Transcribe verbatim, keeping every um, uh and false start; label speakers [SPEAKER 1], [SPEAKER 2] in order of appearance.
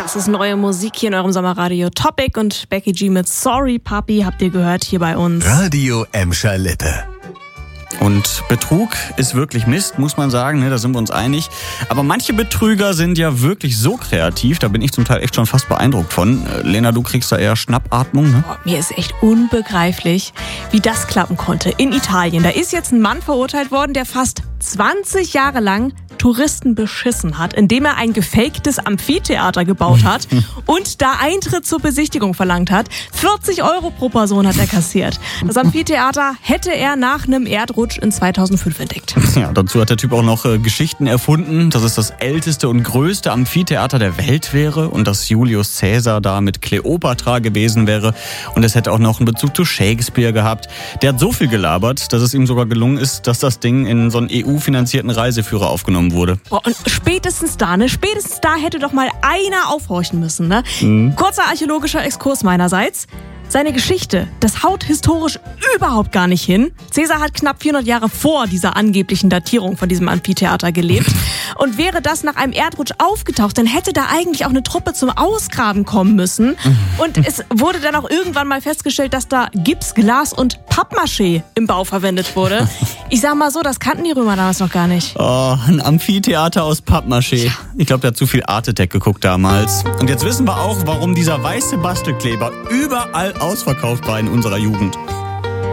[SPEAKER 1] Das ist neue Musik hier in eurem Sommerradio Topic und Becky G mit Sorry Papi habt ihr gehört hier bei uns.
[SPEAKER 2] Radio Emscher Lippe.
[SPEAKER 3] Und Betrug ist wirklich Mist, muss man sagen, ne? Da sind wir uns einig. Aber manche Betrüger sind ja wirklich so kreativ, da bin ich zum Teil echt schon fast beeindruckt von. Lena, du kriegst da eher Schnappatmung, ne?
[SPEAKER 1] Oh, mir ist echt unbegreiflich, wie das klappen konnte. In Italien, da ist jetzt ein Mann verurteilt worden, der fast zwanzig Jahre lang Touristen beschissen hat, indem er ein gefaktes Amphitheater gebaut hat und da Eintritt zur Besichtigung verlangt hat. vierzig Euro pro Person hat er kassiert. Das Amphitheater hätte er nach einem Erdrutsch in zweitausendfünf entdeckt.
[SPEAKER 3] Ja, dazu hat der Typ auch noch äh, Geschichten erfunden, dass es das älteste und größte Amphitheater der Welt wäre und dass Julius Caesar da mit Kleopatra gewesen wäre und es hätte auch noch einen Bezug zu Shakespeare gehabt. Der hat so viel gelabert, dass es ihm sogar gelungen ist, dass das Ding in so einen E U-finanzierten Reiseführer aufgenommen wurde.
[SPEAKER 1] Boah, und spätestens da, ne? Spätestens da hätte doch mal einer aufhorchen müssen, ne? Mhm. Kurzer archäologischer Exkurs meinerseits. Seine Geschichte, das haut historisch überhaupt gar nicht hin. Caesar hat knapp vierhundert Jahre vor dieser angeblichen Datierung von diesem Amphitheater gelebt. Und wäre das nach einem Erdrutsch aufgetaucht, dann hätte da eigentlich auch eine Truppe zum Ausgraben kommen müssen. Und es wurde dann auch irgendwann mal festgestellt, dass da Gips, Glas und Pappmaché im Bau verwendet wurde. Ich sag mal so, das kannten die Römer damals noch gar nicht.
[SPEAKER 3] Oh, ein Amphitheater aus Pappmaché. Ja. Ich glaube, der hat zu viel Arte Attack geguckt damals. Und jetzt wissen wir auch, warum dieser weiße Bastelkleber überall ausverkauft war in unserer Jugend.